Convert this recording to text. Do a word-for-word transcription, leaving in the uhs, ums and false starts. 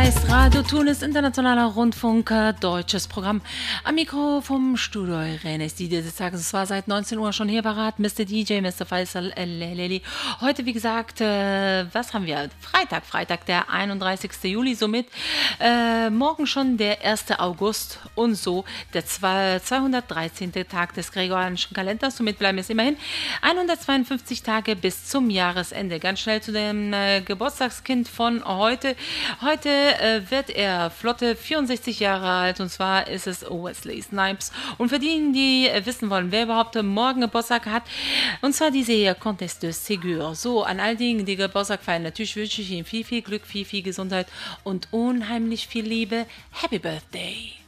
heißt Radio Tunis, internationaler Rundfunk, deutsches Programm. Am Mikro vom Studio Irene ist die dieses Tages. Es war seit neunzehn Uhr schon hier parat. Mister D J, Mister Faisal El-Leli. Heute, wie gesagt, äh, was haben wir? Freitag, Freitag, der einunddreißigste Juli. Somit äh, morgen schon der erste August und so der zweihundertdreizehnte Tag des gregorianischen Kalenders. Somit bleiben es immerhin hundertzweiundfünfzig Tage bis zum Jahresende. Ganz schnell zu dem äh, Geburtstagskind von heute. Heute äh, wird er flotte vierundsechzig Jahre alt, und zwar ist es Wesley Snipes. Und für diejenigen, die äh, wissen wollen, wer überhaupt morgen Geburtstag hat, und zwar diese hier, Contest de Ségur. So, an all diejenigen, die Geburtstag feiern, natürlich wünsche ich Ihnen viel, viel Glück, viel, viel Gesundheit und unheimlich viel Liebe. Happy Birthday!